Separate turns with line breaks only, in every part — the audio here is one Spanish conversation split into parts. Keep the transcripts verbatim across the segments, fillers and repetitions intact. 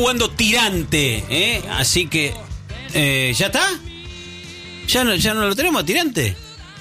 Jugando Tirante, ¿eh? Así que, eh, ¿ya está? ¿Ya no, ¿Ya no lo tenemos a Tirante?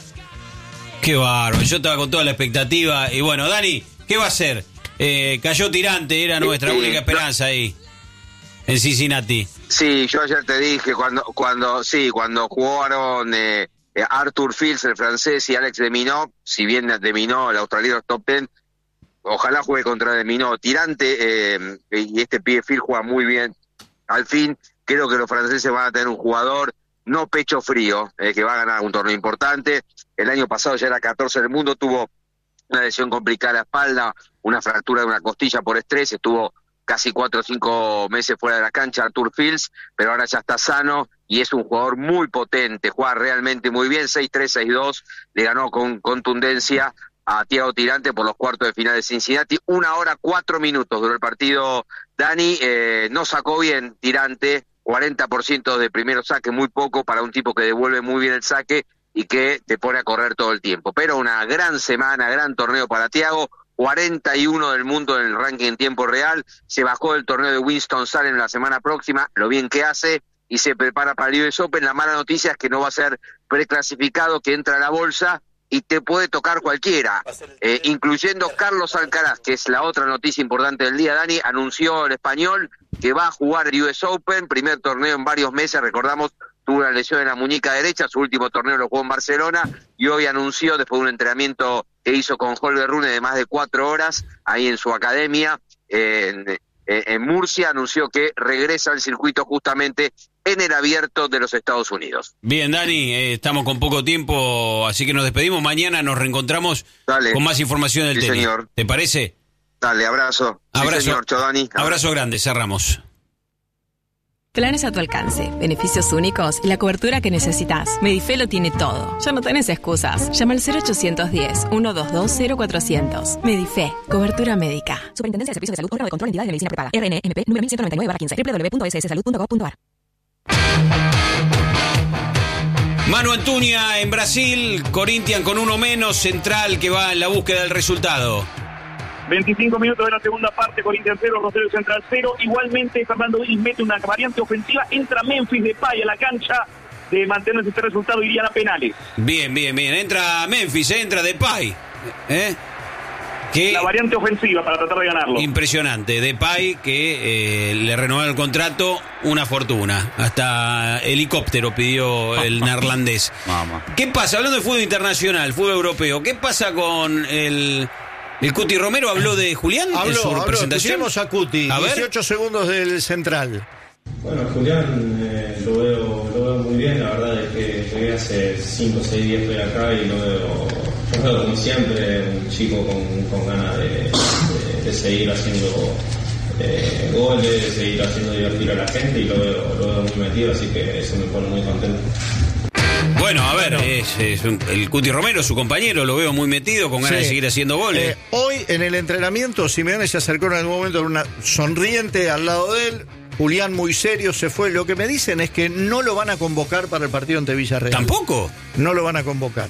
Qué bárbaro, yo estaba con toda la expectativa. Y bueno, Dani, ¿qué va a hacer? Eh, cayó Tirante, era nuestra
sí,
única esperanza
no.
ahí, en Cincinnati.
Sí, yo ayer te dije, cuando, cuando sí, cuando jugaron eh, Arthur Fields, el francés, y Alex de Minaur, si bien de Minaur, el australiano top ten, ojalá juegue contra de Minaur. Tirante, eh, y este pibe Fields juega muy bien. Al fin, creo que los franceses van a tener un jugador no pecho frío, eh, que va a ganar un torneo importante. El año pasado ya era catorce del mundo, tuvo una lesión complicada a la espalda, una fractura de una costilla por estrés, estuvo casi cuatro o cinco meses fuera de la cancha Arthur Fields, pero ahora ya está sano y es un jugador muy potente, juega realmente muy bien, seis tres, seis dos, le ganó con contundencia a Thiago Tirante por los cuartos de final de Cincinnati. Una hora, cuatro minutos duró el partido, Dani, eh, no sacó bien Tirante, cuarenta por ciento de primero saque, muy poco para un tipo que devuelve muy bien el saque y que te pone a correr todo el tiempo. Pero una gran semana, gran torneo para Thiago, cuarenta y uno del mundo en el ranking en tiempo real, se bajó del torneo de Winston-Salem la semana próxima, lo bien que hace, y se prepara para el U S Open. La mala noticia es que no va a ser preclasificado, que entra a la bolsa y te puede tocar cualquiera, eh, incluyendo Carlos Alcaraz, que es la otra noticia importante del día. Dani anunció el español que va a jugar el U S Open, primer torneo en varios meses, recordamos, tuvo una lesión en la muñeca derecha, su último torneo lo jugó en Barcelona, y hoy anunció, después de un entrenamiento que hizo con Holger Rune de más de cuatro horas, ahí en su academia, eh, en, en Murcia, anunció que regresa al circuito justamente en el abierto de los Estados Unidos.
Bien, Dani, eh, estamos con poco tiempo, así que nos despedimos. Mañana nos reencontramos
Dale.
Con más información del
Sí,
tenis.
señor.
¿Te parece?
Dale, abrazo.
Abrazo,
sí, señor. Chau, Dani.
Abrazo. Abrazo grande, cerramos.
Planes a tu alcance, beneficios únicos y la cobertura que necesitas. Medife lo tiene todo. Ya no tenés excusas. Llama al cero ochocientos diez, ciento veintidós, cero cuatrocientos. Medife, cobertura médica.
Superintendencia de Servicios de Salud, órgano de control de entidades de medicina prepaga. R N M P número mil ciento noventa y nueve barra quince. doble u doble u doble u punto s s salud punto gov punto a r.
Manu Antuña en Brasil, Corinthians con uno menos, Central que va en la búsqueda del resultado.
veinticinco minutos de la segunda parte, Corinthians cero, Rosario Central cero. Igualmente, Fernando Viris mete una variante ofensiva, entra Memphis Depay a la cancha. De mantener este resultado irían a penales.
Bien, bien, bien. Entra Memphis, entra Depay. ¿Eh? Que
la variante ofensiva para tratar de ganarlo.
Impresionante. Depay que eh, le renovaron el contrato, una fortuna. Hasta helicóptero pidió el neerlandés.
Mamá.
¿Qué pasa? Hablando de fútbol internacional, fútbol europeo, ¿qué pasa con el... ¿El Cuti Romero habló de Julián
habló,
en su
habló,
presentación?
Escuchemos a Cuti,
a
dieciocho segundos del Central.
Bueno, Julián eh, lo, veo, lo veo muy bien, la verdad es que llegué hace cinco o seis días estoy acá y lo veo, lo veo como siempre, un chico con, con ganas de, de, de seguir haciendo eh, goles, de seguir haciendo divertir a la gente y lo veo, lo veo muy metido, así que eso me pone muy contento.
Bueno, a ver, es, es un, el Cuti Romero, su compañero, lo veo muy metido, con ganas sí. de seguir haciendo goles.
Eh, hoy en el entrenamiento, Simeone se acercó en algún momento con una sonriente al lado de él. Julián muy serio se fue. Lo que me dicen es que no lo van a convocar para el partido ante Villarreal.
¿Tampoco?
No lo van a convocar.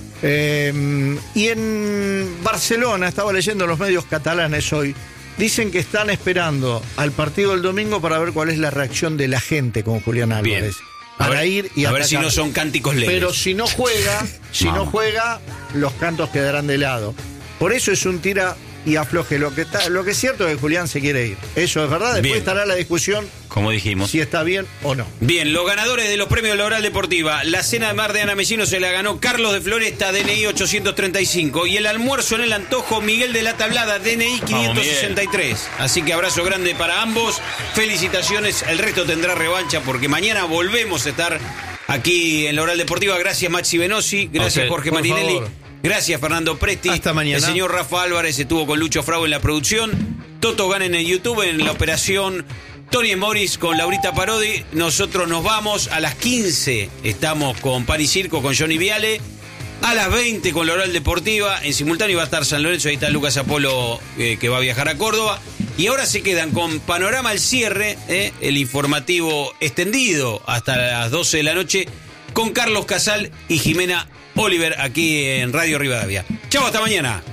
Eh, y en Barcelona, estaba leyendo los medios catalanes hoy, dicen que están esperando al partido del domingo para ver cuál es la reacción de la gente con Julián Álvarez.
Bien.
Para
a ver,
ir y
a
atacar.
ver si no son cánticos leves.
Pero si no juega, si no juega, los cantos quedarán de lado. Por eso es un tira y afloje. Lo que está, lo que es cierto es que Julián se quiere ir. Eso es verdad. Después bien. estará la discusión,
como dijimos,
si está bien o no.
Bien, los ganadores de los premios de la Oral Deportiva. La cena de mar de Ana Mesino se la ganó Carlos de Floresta, D N I ochocientos treinta y cinco. Y el almuerzo en el antojo, Miguel de la Tablada, D N I quinientos sesenta y tres. Así que abrazo grande para ambos. Felicitaciones. El resto tendrá revancha porque mañana volvemos a estar aquí en la Oral Deportiva. Gracias, Maxi Venosi. Gracias, okay, Jorge Marinelli. Favor. Gracias, Fernando Presti.
Hasta mañana.
El señor Rafa Álvarez estuvo con Lucho Frau en la producción. Toto Gana en el YouTube, en la operación. Tony Morris con Laurita Parodi. Nosotros nos vamos a las quince. Estamos con Pan y Circo con Johnny Viale. A las veinte con la Oral Deportiva. En simultáneo va a estar San Lorenzo. Ahí está Lucas Apolo eh, que va a viajar a Córdoba. Y ahora se quedan con Panorama al cierre, eh, el informativo extendido hasta las doce de la noche con Carlos Casal y Jimena Oliver aquí en Radio Rivadavia. Chau, hasta mañana.